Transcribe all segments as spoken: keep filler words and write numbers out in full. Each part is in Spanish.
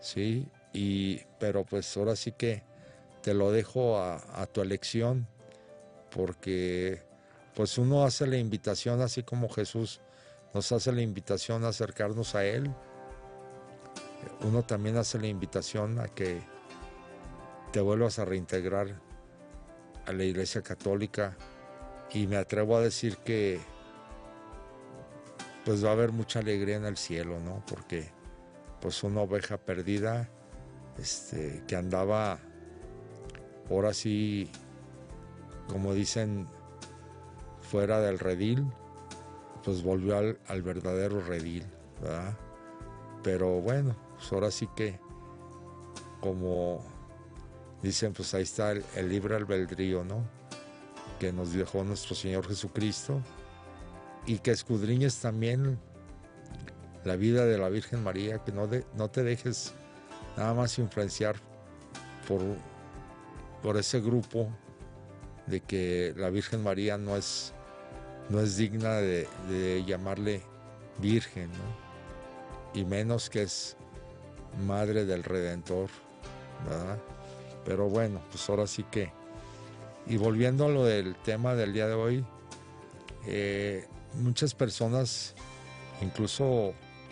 ¿sí? Y, pero pues ahora sí que te lo dejo a, a tu elección, porque pues uno hace la invitación así como Jesús nos hace la invitación a acercarnos a Él, uno también hace la invitación a que te vuelvas a reintegrar a la Iglesia Católica, y me atrevo a decir que pues va a haber mucha alegría en el cielo, ¿no? Porque pues una oveja perdida, este, que andaba, ahora sí, como dicen, fuera del redil, pues volvió al, al verdadero redil, ¿verdad? Pero bueno, pues ahora sí que, como dicen, pues ahí está el, el libre albedrío, ¿no? Que nos dejó nuestro Señor Jesucristo, y que escudriñes también la vida de la Virgen María, que no, de, no te dejes nada más influenciar por, por ese grupo de que la Virgen María no es, no es digna de, de llamarle Virgen, ¿no? Y menos que es Madre del Redentor, ¿verdad? Pero bueno, pues ahora sí que, y volviendo a lo del tema del día de hoy, eh, muchas personas, incluso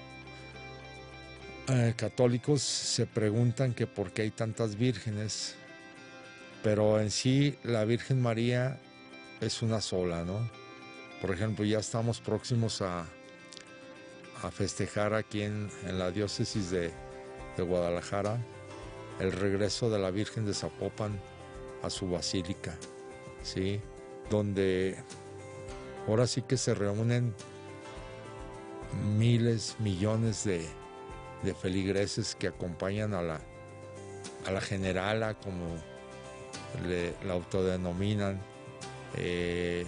eh, católicos, se preguntan que por qué hay tantas vírgenes, pero en sí la Virgen María es una sola, ¿no? Por ejemplo, ya estamos próximos a, a festejar aquí en, en la diócesis de, de Guadalajara el regreso de la Virgen de Zapopan a su basílica, ¿sí? Donde ahora sí que se reúnen miles, millones de, de feligreses que acompañan a la, a la generala, como le, la autodenominan, eh,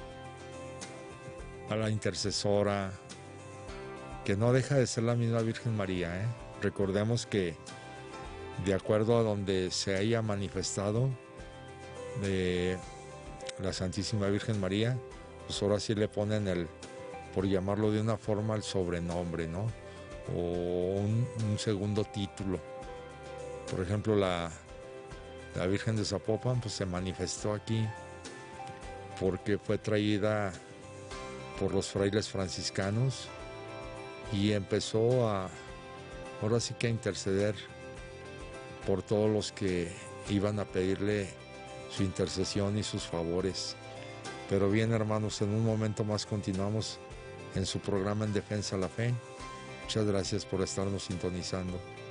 a la intercesora, que no deja de ser la misma Virgen María, ¿eh? Recordemos que de acuerdo a donde se haya manifestado de la Santísima Virgen María, pues ahora sí le ponen el, por llamarlo de una forma, el sobrenombre, ¿no? O un, un segundo título. Por ejemplo, la, la Virgen de Zapopan pues se manifestó aquí porque fue traída por los frailes franciscanos y empezó a, ahora sí que a interceder por todos los que iban a pedirle su intercesión y sus favores. Pero bien, hermanos, en un momento más continuamos en su programa En Defensa de la Fe. Muchas gracias por estarnos sintonizando.